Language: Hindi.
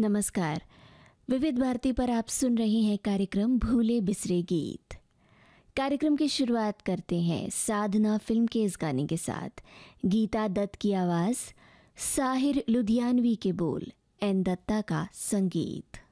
नमस्कार। विविध भारती पर आप सुन रहे हैं कार्यक्रम भूले बिसरे गीत। कार्यक्रम की शुरुआत करते हैं साधना फिल्म के इस गाने के साथ। गीता दत्त की आवाज़, साहिर लुधियानवी के बोल, एन दत्ता का संगीत।